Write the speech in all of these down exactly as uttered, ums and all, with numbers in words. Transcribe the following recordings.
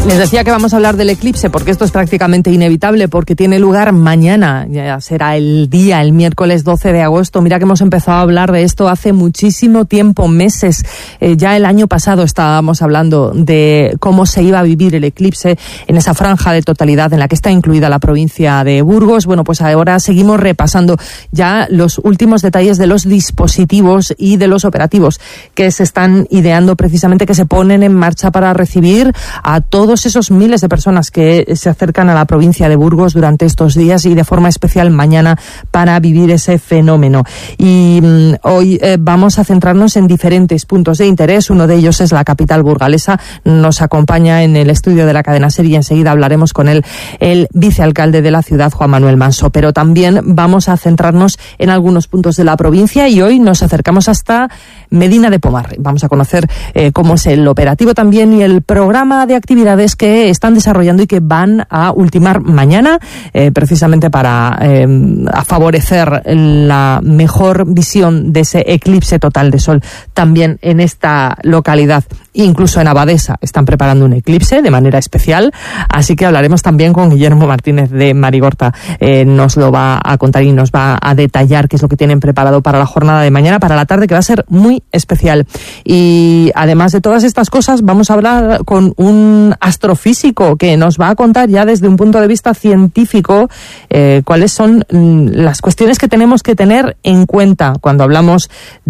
Les decía que vamos a hablar del eclipse porque esto es prácticamente inevitable, porque tiene lugar mañana, ya será el día, el miércoles doce de agosto. Mira que hemos empezado a hablar de esto hace muchísimo tiempo, meses. Eh, ya el año pasado estábamos hablando de cómo se iba a vivir el eclipse en esa franja de totalidad en la que está incluida la provincia de Burgos. Bueno, pues ahora seguimos repasando ya los últimos detalles de los dispositivos y de los operativos que se están ideando precisamente, que se ponen en marcha para recibir a todos esos miles de personas que se acercan a la provincia de Burgos durante estos días y de forma especial mañana para vivir ese fenómeno. Y mm, hoy eh, vamos a centrarnos en diferentes puntos de interés. Uno de ellos es la capital burgalesa. Nos acompaña en el estudio de la cadena SER y enseguida hablaremos con él, el vicealcalde de la ciudad, Juan Manuel Manso. Pero también vamos a centrarnos en algunos puntos de la provincia y hoy nos acercamos hasta Medina de Pomar. Vamos a conocer eh, cómo es el operativo también y el programa de actividades que están desarrollando y que van a ultimar mañana, eh, precisamente para eh, a favorecer la mejor visión de ese eclipse total de sol también en esta localidad. Incluso en Abadesa están preparando un eclipse de manera especial, así que hablaremos también con Guillermo Martínez de Marigorta. Eh, nos lo va a contar y nos va a detallar qué es lo que tienen preparado para la jornada de mañana, para la tarde, que va a ser muy especial. Y además de todas estas cosas, vamos a hablar con un astrofísico que nos va a contar ya desde un punto de vista científico eh, cuáles son mm, las cuestiones que tenemos que tener en cuenta cuando hablamos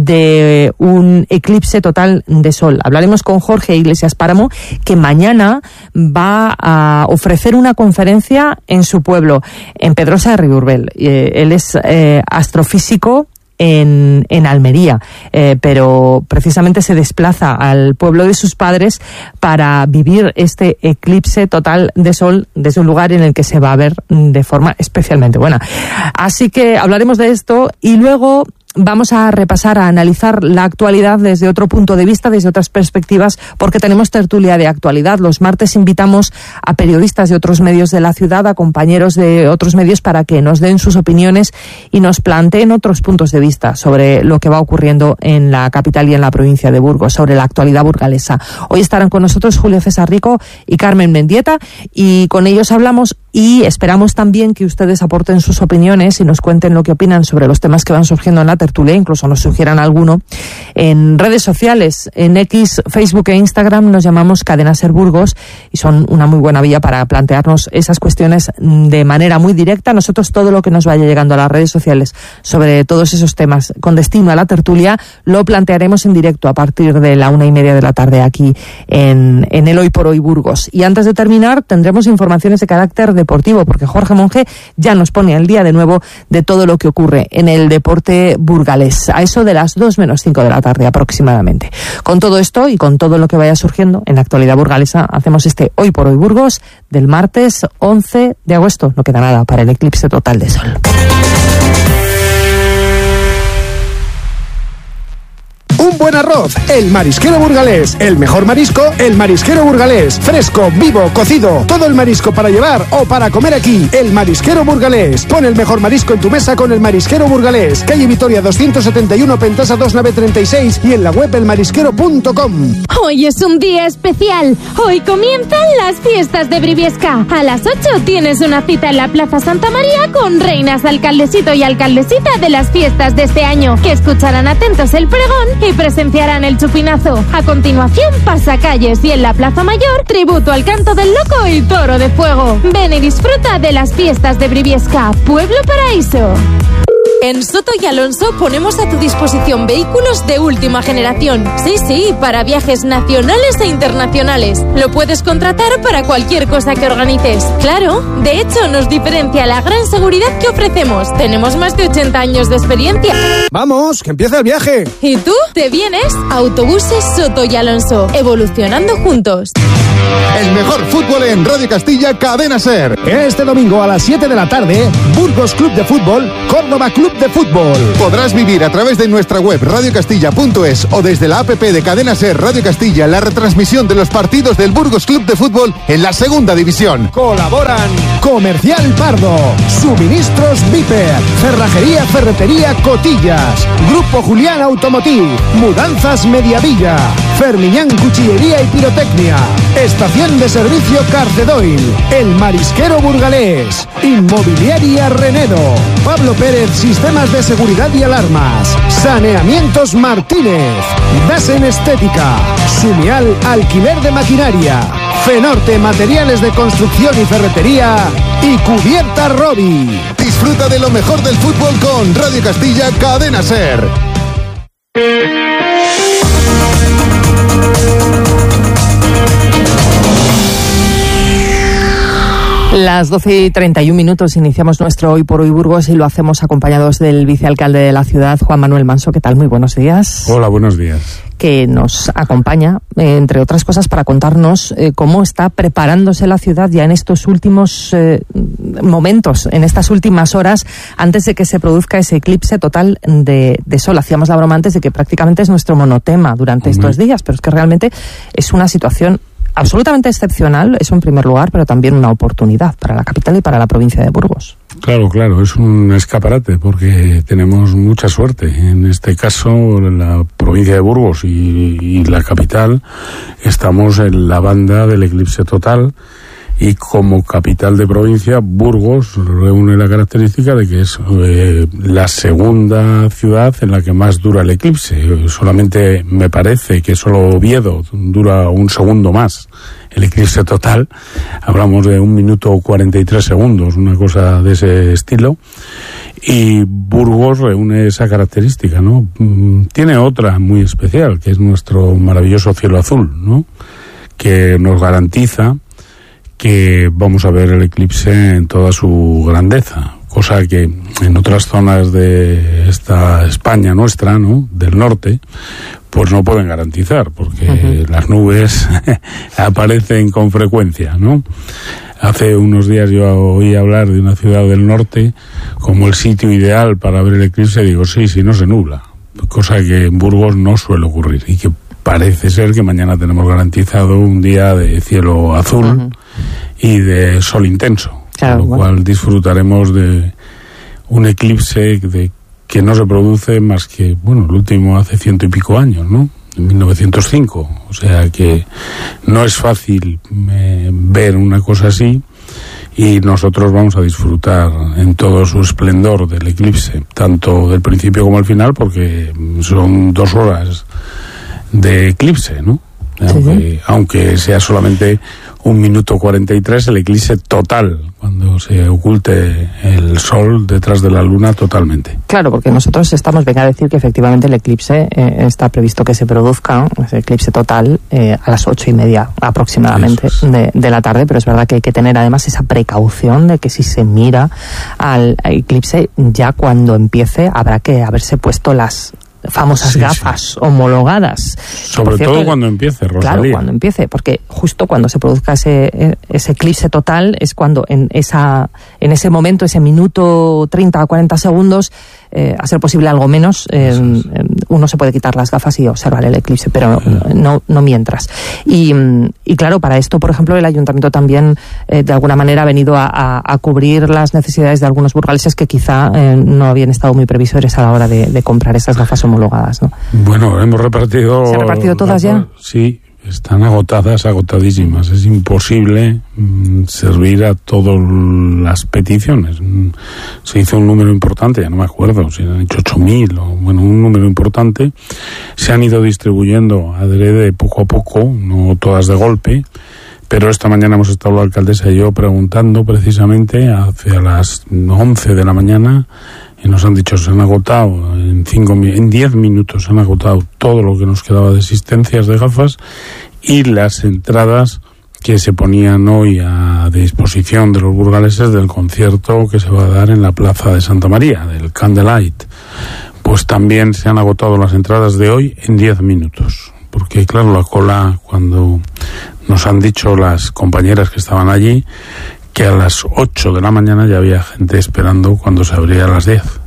de un eclipse total de sol. Hablaremos con Jorge Iglesias Páramo, que mañana va a ofrecer una conferencia en su pueblo, en Pedrosa de Riurbel. Eh, él es eh, astrofísico En, en Almería, eh, pero precisamente se desplaza al pueblo de sus padres para vivir este eclipse total de sol desde un lugar en el que se va a ver de forma especialmente buena. Así que hablaremos de esto y luego vamos a repasar, a analizar la actualidad desde otro punto de vista, desde otras perspectivas, porque tenemos tertulia de actualidad. Los martes invitamos a periodistas de otros medios de la ciudad, a compañeros de otros medios, para que nos den sus opiniones y nos planteen otros puntos de vista sobre lo que va ocurriendo en la capital y en la provincia de Burgos, sobre la actualidad burgalesa. Hoy estarán con nosotros Julio César Rico y Carmen Mendieta, y con ellos hablamos y esperamos también que ustedes aporten sus opiniones y nos cuenten lo que opinan sobre los temas que van surgiendo en la tertulia, incluso nos sugieran alguno. En redes sociales, en X, Facebook e Instagram nos llamamos Cadena SER Burgos y son una muy buena vía para plantearnos esas cuestiones de manera muy directa. Nosotros todo lo que nos vaya llegando a las redes sociales sobre todos esos temas con destino a la tertulia lo plantearemos en directo a partir de la una y media de la tarde aquí en, en el Hoy por Hoy Burgos. Y antes de terminar tendremos informaciones de carácter deportivo, porque Jorge Monge ya nos pone al día de nuevo de todo lo que ocurre en el deporte burgalés, a eso de las dos menos cinco de la tarde aproximadamente. Con todo esto y con todo lo que vaya surgiendo en la actualidad burgalesa, hacemos este Hoy por Hoy Burgos del martes once de agosto. No queda nada para el eclipse total de sol. Un buen arroz, el marisquero burgalés. El mejor marisco, el marisquero burgalés. Fresco, vivo, cocido. Todo el marisco para llevar o para comer aquí. El marisquero burgalés. Pon el mejor marisco en tu mesa con el marisquero burgalés. Calle Vitoria doscientos setenta y uno, Pentasa dos nueve treinta y seis y en la web el marisquero punto com. Hoy es un día especial. Hoy comienzan las fiestas de Briviesca. A las ocho tienes una cita en la Plaza Santa María con reinas, alcaldesito y alcaldesita de las fiestas de este año, que escucharán atentos el pregón y presenciarán el chupinazo. A continuación, pasacalles y en la Plaza Mayor, tributo al canto del loco y toro de fuego. Ven y disfruta de las fiestas de Briviesca, Pueblo Paraíso. En Soto y Alonso ponemos a tu disposición vehículos de última generación. Sí, sí, para viajes nacionales e internacionales. Lo puedes contratar para cualquier cosa que organices. Claro, de hecho nos diferencia la gran seguridad que ofrecemos. Tenemos más de ochenta años de experiencia. ¡Vamos, que empieza el viaje! ¿Y tú? ¿Te vienes? Autobuses Soto y Alonso, evolucionando juntos. El mejor fútbol en Radio Castilla, Cadena SER. Este domingo a las siete de la tarde, Burgos Club de Fútbol, Córdoba Club Club de Fútbol. Podrás vivir a través de nuestra web radio castilla punto es o desde la app de Cadena Ser Radio Castilla la retransmisión de los partidos del Burgos Club de Fútbol en la segunda división. Colaboran Comercial Pardo, Suministros Viper, Cerrajería Ferretería Cotillas, Grupo Julián Automotiv, Mudanzas Mediavilla, Fermiñán Cuchillería y Pirotecnia, Estación de Servicio Carcedoil, El Marisquero Burgalés, Inmobiliaria Renedo, Pablo Pérez Sistemas de Seguridad y Alarmas, Saneamientos Martínez, Dasen Estética, Sumial Alquiler de Maquinaria, Fenorte Materiales de Construcción y Ferretería y Cubierta Robi. Disfruta de lo mejor del fútbol con Radio Castilla Cadena Ser. Las doce y treinta y un minutos iniciamos nuestro Hoy por Hoy Burgos y lo hacemos acompañados del vicealcalde de la ciudad, Juan Manuel Manso. ¿Qué tal? Muy buenos días. Hola, buenos días. Que nos acompaña, eh, entre otras cosas, para contarnos eh, cómo está preparándose la ciudad ya en estos últimos eh, momentos, en estas últimas horas, antes de que se produzca ese eclipse total de, de sol. Hacíamos la broma antes de que prácticamente es nuestro monotema durante Hombre. estos días, pero es que realmente es una situación absolutamente excepcional, eso en primer lugar, pero también una oportunidad para la capital y para la provincia de Burgos. Claro, claro, es un escaparate porque tenemos mucha suerte. En este caso, en la provincia de Burgos y, y la capital, estamos en la banda del eclipse total. Y como capital de provincia, Burgos reúne la característica de que es eh, la segunda ciudad en la que más dura el eclipse. Solamente me parece que solo Oviedo dura un segundo más el eclipse total. Hablamos de un minuto cuarenta y tres segundos, una cosa de ese estilo. Y Burgos reúne esa característica, ¿no? Tiene otra muy especial, que es nuestro maravilloso cielo azul, ¿no? Que nos garantiza que vamos a ver el eclipse en toda su grandeza, cosa que en otras zonas de esta España nuestra, ¿no?, del norte, pues no pueden garantizar, porque uh-huh. las nubes aparecen con frecuencia, ¿no? Hace unos días yo oí hablar de una ciudad del norte como el sitio ideal para ver el eclipse, y digo, sí, si no se nubla, cosa que en Burgos no suele ocurrir, y que parece ser que mañana tenemos garantizado un día de cielo azul uh-huh. y de sol intenso, claro, con lo bueno. cual disfrutaremos de un eclipse de, que no se produce más que, bueno, el último hace ciento y pico años, ¿no? En mil novecientos cinco. O sea que no es fácil eh, ver una cosa así, y nosotros vamos a disfrutar en todo su esplendor del eclipse, tanto del principio como al final, porque son dos horas de eclipse, ¿no? Aunque, sí, sí. aunque sea solamente un minuto cuarenta y tres, el eclipse total, cuando se oculte el sol detrás de la luna totalmente. Claro, porque nosotros estamos, venga a decir que efectivamente el eclipse eh, está previsto que se produzca, ese eclipse total, eh, a las ocho y media aproximadamente es. de, de la tarde, pero es verdad que hay que tener además esa precaución de que si se mira al eclipse, ya cuando empiece habrá que haberse puesto las famosas sí, gafas sí. homologadas. Sobre cierto, todo cuando empiece, Rosalía. Claro, cuando empiece, porque justo cuando se produzca ese, ese eclipse total es cuando en esa en ese momento, ese minuto treinta a cuarenta segundos, eh, a ser posible algo menos, eh, uno se puede quitar las gafas y observar el eclipse, pero no, no, no mientras. Y, y claro, para esto, por ejemplo, el ayuntamiento también eh, de alguna manera ha venido a, a, a cubrir las necesidades de algunos burgaleses que quizá eh, no habían estado muy previsores a la hora de, de comprar esas gafas homologadas, ¿no? Bueno, hemos repartido... ¿Se han repartido todas ya? Sí, están agotadas, agotadísimas. Es imposible mm, servir a todas las peticiones. Se hizo un número importante, ya no me acuerdo, si han hecho ocho mil o, bueno, un número importante. Se han ido distribuyendo adrede poco a poco, no todas de golpe, pero esta mañana hemos estado la alcaldesa y yo preguntando precisamente hacia las once de la mañana, y nos han dicho, se han agotado en cinco, en diez minutos, se han agotado todo lo que nos quedaba de existencias de gafas, y las entradas que se ponían hoy a disposición de los burgaleses del concierto que se va a dar en la Plaza de Santa María, del Candlelight. Pues también se han agotado las entradas de hoy en diez minutos. Porque claro, la cola, cuando nos han dicho las compañeras que estaban allí, que a las ocho de la mañana ya había gente esperando cuando se abría a las diez.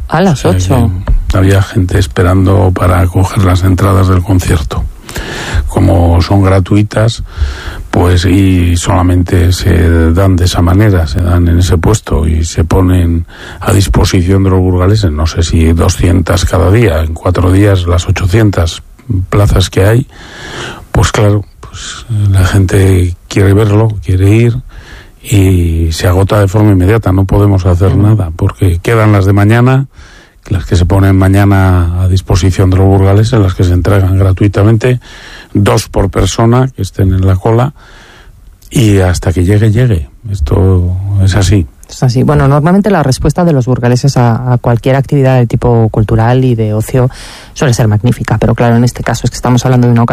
A las o sea, ocho. Había gente esperando para coger las entradas del concierto. Como son gratuitas, pues y solamente se dan de esa manera, se dan en ese puesto y se ponen a disposición de los burgaleses, no sé si doscientas cada día, en cuatro días las ochocientas plazas que hay, pues claro, pues la gente quiere verlo, quiere ir y se agota de forma inmediata, no podemos hacer nada porque quedan las de mañana, las que se ponen mañana a disposición de los burgaleses, las que se entregan gratuitamente, dos por persona que estén en la cola, y hasta que llegue, llegue. Esto es así. Es así. Bueno, normalmente la respuesta de los burgaleses a, a cualquier actividad de tipo cultural y de ocio suele ser magnífica, pero claro, en este caso es que estamos hablando de una ocasión